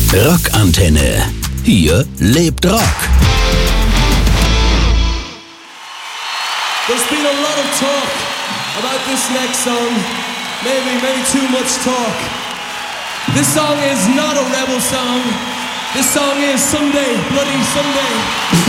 Rockantenne. Hier lebt Rock. There's been a lot of talk about this next song. Maybe too much talk. This song is not a rebel song. This song is Someday, Bloody Someday.